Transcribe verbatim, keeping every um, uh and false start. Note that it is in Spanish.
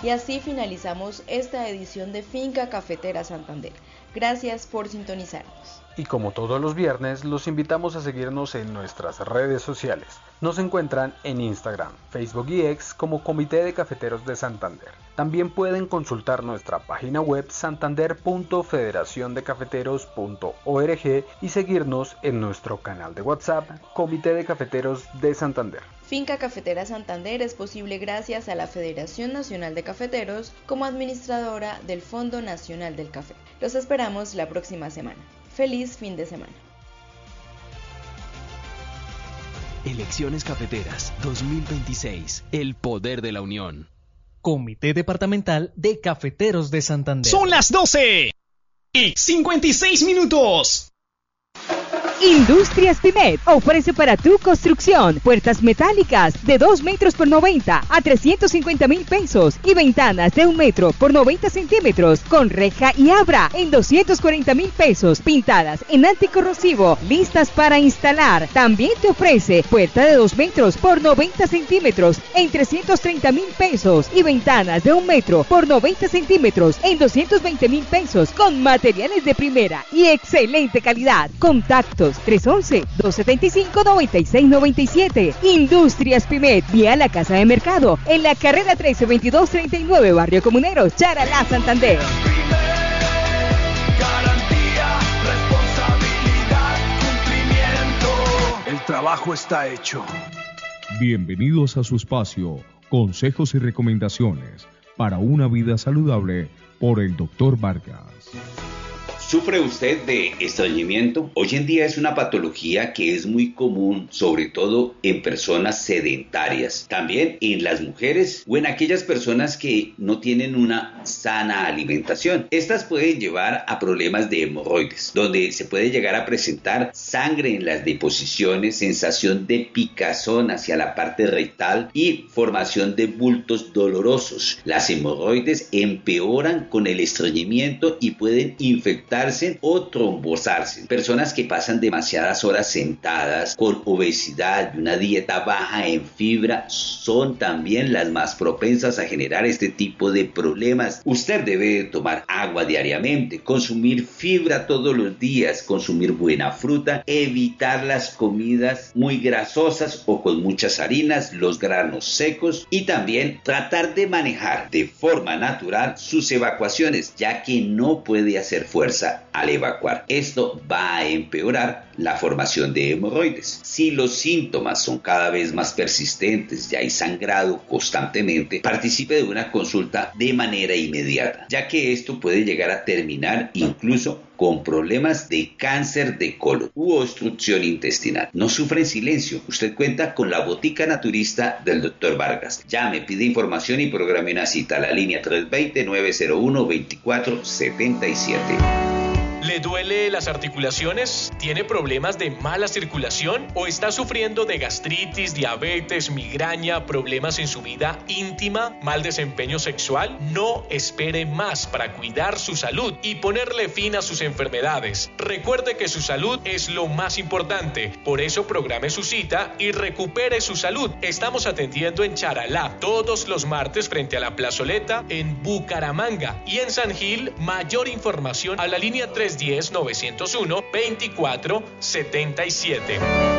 Y así finalizamos esta edición de Finca Cafetera Santander. Gracias por sintonizarnos. Y como todos los viernes, los invitamos a seguirnos en nuestras redes sociales. Nos encuentran en Instagram, Facebook y X como Comité de Cafeteros de Santander. También pueden consultar nuestra página web santander punto federación de cafeteros punto org y seguirnos en nuestro canal de WhatsApp, Comité de Cafeteros de Santander. Finca Cafetera Santander es posible gracias a la Federación Nacional de Cafeteros como administradora del Fondo Nacional del Café. Los esperamos la próxima semana. Feliz fin de semana. Elecciones Cafeteras dos mil veintiséis. El poder de la unión. Comité Departamental de Cafeteros de Santander. Son las doce y cincuenta y seis minutos. Industrias Pimet ofrece para tu construcción puertas metálicas de dos metros por noventa a trescientos cincuenta mil pesos y ventanas de un metro por noventa centímetros con reja y abra en doscientos cuarenta mil pesos, pintadas en anticorrosivo, listas para instalar. También te ofrece puerta de dos metros por noventa centímetros en trescientos treinta mil pesos y ventanas de un metro por noventa centímetros en doscientos veinte mil pesos con materiales de primera y excelente calidad. Contactos tres once, dos setenta y cinco, noventa y seis noventa y siete. Industrias Pimet, vía la Casa de Mercado, en la carrera trece veintidós treinta y nueve, Barrio Comuneros, Charalá, Santander. Garantía, responsabilidad, cumplimiento. El trabajo está hecho. Bienvenidos a su espacio, consejos y recomendaciones para una vida saludable por el doctor Vargas. ¿Sufre usted de estreñimiento? Hoy en día es una patología que es muy común, sobre todo en personas sedentarias, también en las mujeres o en aquellas personas que no tienen una sana alimentación. Estas pueden llevar a problemas de hemorroides, donde se puede llegar a presentar sangre en las deposiciones, sensación de picazón hacia la parte rectal y formación de bultos dolorosos. Las hemorroides empeoran con el estreñimiento y pueden infectar o trombosarse. Personas que pasan demasiadas horas sentadas con obesidad y una dieta baja en fibra son también las más propensas a generar este tipo de problemas. Usted debe tomar agua diariamente, consumir fibra todos los días, consumir buena fruta, evitar las comidas muy grasosas o con muchas harinas, los granos secos y también tratar de manejar de forma natural sus evacuaciones, ya que no puede hacer fuerza al evacuar. Esto va a empeorar la formación de hemorroides. Si los síntomas son cada vez más persistentes, ya hay sangrado constantemente, participe de una consulta de manera inmediata, ya que esto puede llegar a terminar incluso con problemas de cáncer de colon u obstrucción intestinal. No sufra en silencio. Usted cuenta con la botica naturista del doctor Vargas. Llame, pide información y programe una cita a la línea tres dos cero, nueve cero uno, dos cuatro siete siete. ¿Le duele las articulaciones? ¿Tiene problemas de mala circulación? ¿O está sufriendo de gastritis, diabetes, migraña, problemas en su vida íntima, mal desempeño sexual? No espere más para cuidar su salud y ponerle fin a sus enfermedades. Recuerde que su salud es lo más importante. Por eso programe su cita y recupere su salud. Estamos atendiendo en Charalá todos los martes frente a la plazoleta en Bucaramanga y en San Gil. Mayor información a la línea tres uno cero, nueve cero uno, dos cuatro siete siete.